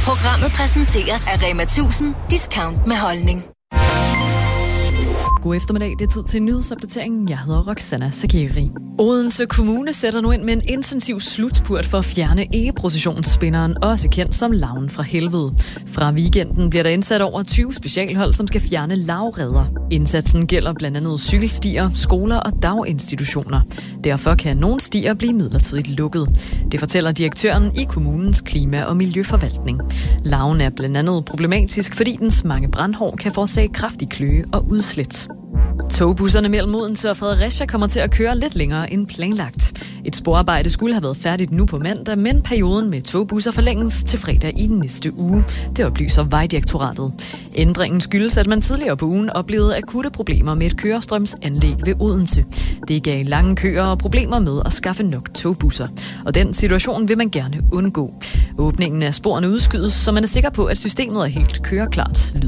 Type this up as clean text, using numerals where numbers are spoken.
Programmet præsenteres af Rema 1000 Discount med holdning. God eftermiddag, det er tid til nyhedsopdateringen. Jeg hedder Roxana Sagiri. Odense Kommune sætter nu ind med en intensiv slutspurt for at fjerne ikke-processionsspinderen, også kendt som Larven fra helvede. Fra weekenden bliver der indsat over 20 specialhold, som skal fjerne lavredder. Indsatsen gælder blandt andet cykelstier, skoler og daginstitutioner. Derfor kan nogle stier blive midlertidigt lukket. Det fortæller direktøren i kommunens klima- og miljøforvaltning. Larven er blandt andet problematisk, fordi dens mange brandhår kan forårsage kraftig kløe og udslæt. Togbusserne mellem Odense og Fredericia kommer til at køre lidt længere end planlagt. Et sporarbejde skulle have været færdigt nu på mandag, men perioden med togbusser forlænges til fredag i den næste uge. Det oplyser Vejdirektoratet. Ændringen skyldes, at man tidligere på ugen oplevede akutte problemer med et kørestrømsanlæg ved Odense. Det gav lange køer og problemer med at skaffe nok togbusser. Og den situation vil man gerne undgå. Åbningen af sporene udskydes, så man er sikker på, at systemet er helt køreklart, lyder